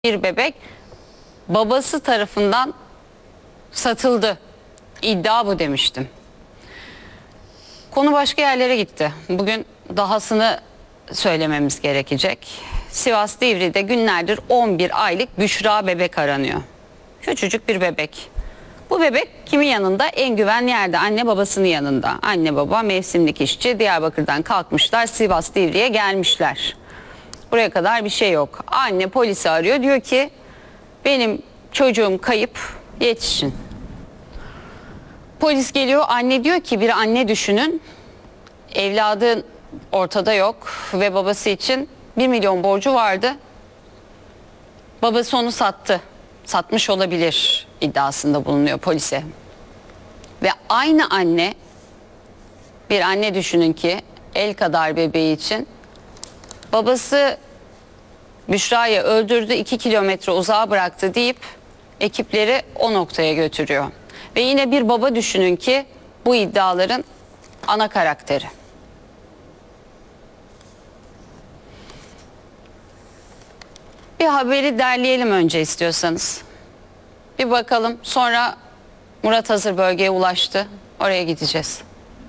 Bir bebek babası tarafından satıldı. İddia bu demiştim. Konu başka yerlere gitti. Bugün dahasını söylememiz gerekecek. Sivas Divri'de günlerdir 11 aylık Büşra bebek aranıyor. Küçücük bir bebek. Bu bebek kimin yanında? En güvenli yerde, anne babasının yanında. Anne baba mevsimlik işçi, Diyarbakır'dan kalkmışlar, Sivas Divri'ye gelmişler. Buraya kadar bir şey yok. Anne polisi arıyor, diyor ki benim çocuğum kayıp, yetişin. Polis geliyor, anne diyor ki, bir anne düşünün, evladı ortada yok ve babası için 1 milyon borcu vardı. Babası onu sattı, satmış olabilir iddiasında bulunuyor polise. Ve aynı anne, bir anne düşünün ki el kadar bebeği için babası Büşra'yı öldürdü, 2 kilometre uzağa bıraktı deyip ekipleri o noktaya götürüyor. Ve yine bir baba düşünün ki bu iddiaların ana karakteri. Bir haberi derleyelim önce istiyorsanız. Bir bakalım, sonra Murat hazır bölgeye ulaştı. Oraya gideceğiz.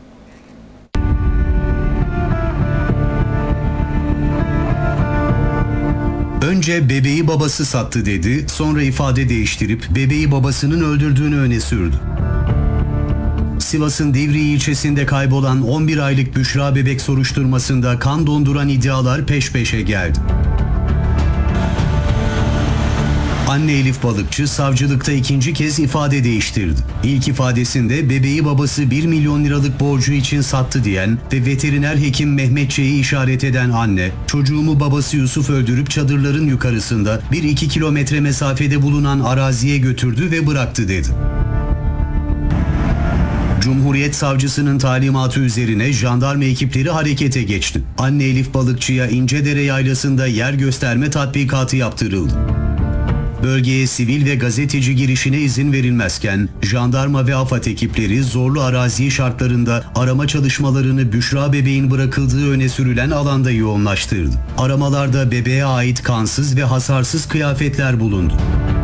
Önce bebeği babası sattı dedi, sonra ifade değiştirip bebeği babasının öldürdüğünü öne sürdü. Sivas'ın Divriği ilçesinde kaybolan 11 aylık Büşra bebek soruşturmasında kan donduran iddialar peş peşe geldi. Anne Elif Balıkçı savcılıkta ikinci kez ifade değiştirdi. İlk ifadesinde bebeği babası 1 milyon liralık borcu için sattı diyen ve veteriner hekim Mehmetçe'yi işaret eden anne, çocuğumu babası Yusuf öldürüp çadırların yukarısında 1-2 kilometre mesafede bulunan araziye götürdü ve bıraktı dedi. Cumhuriyet Savcısının talimatı üzerine jandarma ekipleri harekete geçti. Anne Elif Balıkçı'ya İncedere Yaylası'nda yer gösterme tatbikatı yaptırıldı. Bölgeye sivil ve gazeteci girişine izin verilmezken jandarma ve AFAD ekipleri zorlu arazi şartlarında arama çalışmalarını Büşra bebeğin bırakıldığı öne sürülen alanda yoğunlaştırdı. Aramalarda bebeğe ait kansız ve hasarsız kıyafetler bulundu.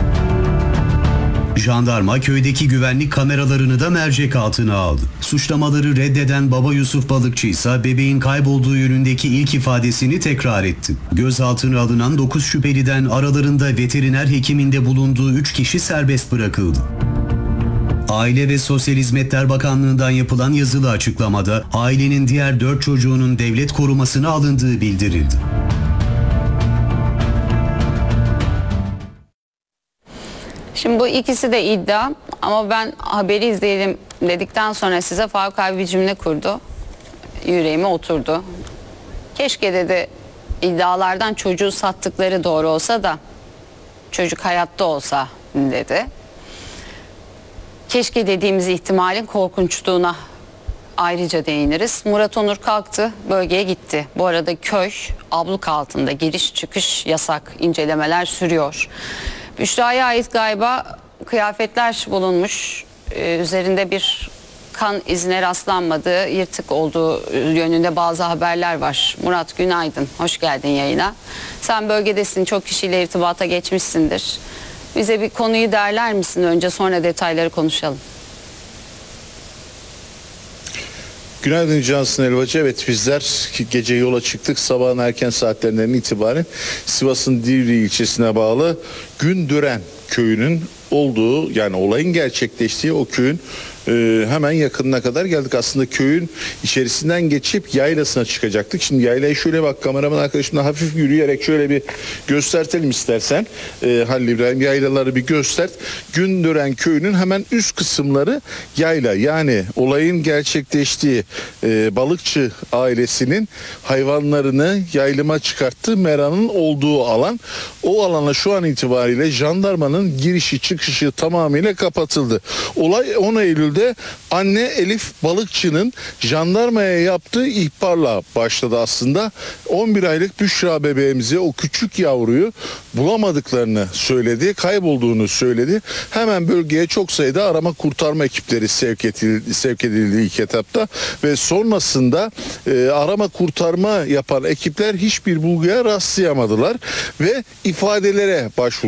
Jandarma köydeki güvenlik kameralarını da mercek altına aldı. Suçlamaları reddeden baba Yusuf Balıkçı ise bebeğin kaybolduğu yönündeki ilk ifadesini tekrar etti. Gözaltına alınan 9 şüpheliden aralarında veteriner hekiminde bulunduğu 3 kişi serbest bırakıldı. Aile ve Sosyal Hizmetler Bakanlığı'ndan yapılan yazılı açıklamada ailenin diğer 4 çocuğunun devlet korumasına alındığı bildirildi. Şimdi bu ikisi de iddia, ama ben haberi izleyelim dedikten sonra size Faruk abi bir cümle kurdu. Yüreğime oturdu. Keşke dedi iddialardan çocuğu sattıkları doğru olsa da çocuk hayatta olsa dedi. Keşke dediğimiz ihtimalin korkunçluğuna ayrıca değiniriz. Murat Onur kalktı, bölgeye gitti. Bu arada köy abluk altında, giriş çıkış yasak, incelemeler sürüyor. Büşra'ya ait galiba kıyafetler bulunmuş. Üzerinde bir kan izine rastlanmadığı, yırtık olduğu yönünde bazı haberler var. Murat günaydın, hoş geldin yayına. Sen bölgedesin, çok kişiyle irtibata geçmişsindir. Bize bir konuyu derler misin önce, sonra detayları konuşalım. Günaydın Cansın Elvacı. Evet, bizler gece yola çıktık. Sabahın erken saatlerinden itibaren Sivas'ın Divriği ilçesine bağlı Gündüren köyünün olduğu, yani olayın gerçekleştiği o köyün hemen yakınına kadar geldik. Aslında köyün içerisinden geçip yaylasına çıkacaktık. Şimdi yaylayı şöyle bak, kameraman arkadaşımla hafif yürüyerek şöyle bir göstertelim istersen. Halil İbrahim, yaylaları bir göstert. Gündüren köyünün hemen üst kısımları yayla. Yani olayın gerçekleştiği balıkçı ailesinin hayvanlarını yaylıma çıkarttığı meranın olduğu alan. O alana şu an itibariyle jandarmanın girişi çıkışı tamamıyla kapatıldı. Olay 10 Eylül'de Göl'de anne Elif Balıkçı'nın jandarmaya yaptığı ihbarla başladı aslında. 11 aylık Büşra bebeğimizi, o küçük yavruyu bulamadıklarını söyledi, kaybolduğunu söyledi. Hemen bölgeye çok sayıda arama kurtarma ekipleri sevk edildi ilk etapta ve sonrasında arama kurtarma yapan ekipler hiçbir bulguya rastlayamadılar ve ifadelere başvurdu.